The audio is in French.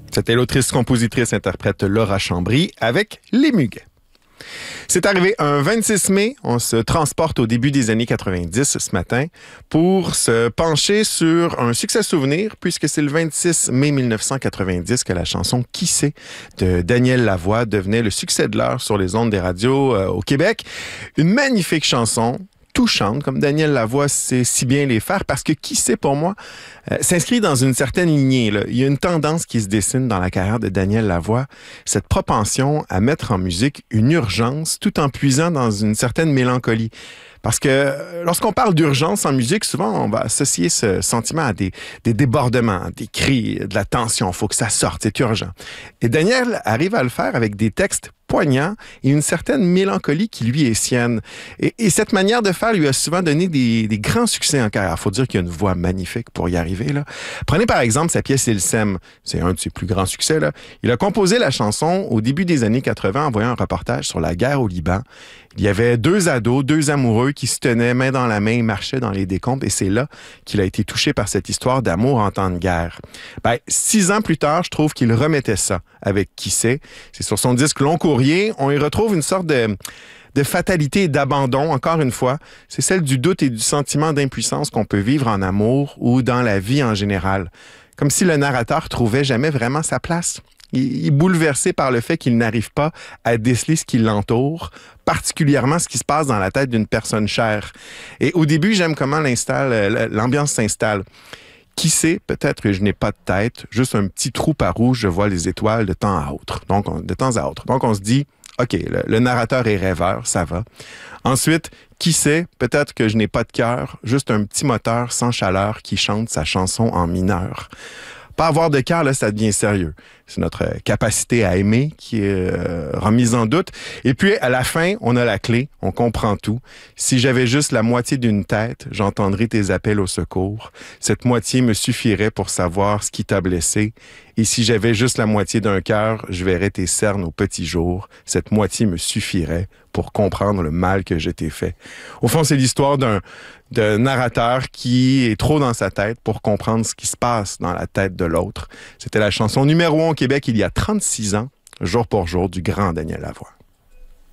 C'était l'autrice-compositrice-interprète Laura Chambry avec Les Muguets. C'est arrivé un 26 mai, on se transporte au début des années 90 ce matin pour se pencher sur un succès souvenir puisque c'est le 26 mai 1990 que la chanson Qui sait de Daniel Lavoie devenait le succès de l'heure sur les ondes des radios au Québec. Une magnifique chanson, touchante, comme Daniel Lavoie sait si bien les faire, parce que Qui sait, pour moi, s'inscrit dans une certaine lignée, là. Il y a une tendance qui se dessine dans la carrière de Daniel Lavoie, cette propension à mettre en musique une urgence tout en puisant dans une certaine mélancolie. Parce que lorsqu'on parle d'urgence en musique, souvent, on va associer ce sentiment à des débordements, des cris, de la tension. Il faut que ça sorte, c'est urgent. Et Daniel arrive à le faire avec des textes poignants et une certaine mélancolie qui lui est sienne. Et cette manière de faire lui a souvent donné des grands succès en carrière. Il faut dire qu'il a une voix magnifique pour y arriver, là. Prenez par exemple sa pièce Il s'aime. C'est un de ses plus grands succès, là. Il a composé la chanson au début des années 80 en voyant un reportage sur la guerre au Liban. Il y avait deux ados, deux amoureux qui se tenaient main dans la main et marchaient dans les décombres. Et c'est là qu'il a été touché par cette histoire d'amour en temps de guerre. 6 ans plus tard, je trouve qu'il remettait ça avec Qui sait. C'est sur son disque Long Courrier. On y retrouve une sorte de fatalité et d'abandon, encore une fois. C'est celle du doute et du sentiment d'impuissance qu'on peut vivre en amour ou dans la vie en général. Comme si le narrateur trouvait jamais vraiment sa place. Il est bouleversé par le fait qu'il n'arrive pas à déceler ce qui l'entoure, particulièrement ce qui se passe dans la tête d'une personne chère. Et au début, j'aime comment l'ambiance s'installe. Qui sait, peut-être que je n'ai pas de tête, juste un petit trou par où je vois les étoiles de temps à autre. Donc, on se dit, OK, le narrateur est rêveur, ça va. Ensuite, qui sait, peut-être que je n'ai pas de cœur, juste un petit moteur sans chaleur qui chante sa chanson en mineur. Pas avoir de cœur, là, ça devient sérieux. C'est notre capacité à aimer qui est remise en doute. Et puis, à la fin, on a la clé, on comprend tout. Si j'avais juste la moitié d'une tête, j'entendrais tes appels au secours. Cette moitié me suffirait pour savoir ce qui t'a blessé. Et si j'avais juste la moitié d'un cœur, je verrais tes cernes au petit jour. Cette moitié me suffirait pour comprendre le mal que je t'ai fait. Au fond, c'est l'histoire d'un narrateur qui est trop dans sa tête pour comprendre ce qui se passe dans la tête de l'autre. C'était la chanson numéro 1 au Québec il y a 36 ans, jour pour jour, du grand Daniel Lavoie.